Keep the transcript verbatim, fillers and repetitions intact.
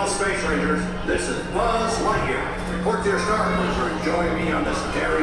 Space Rangers, this is Buzz Lightyear. Report to your star cruiser and join me on this daring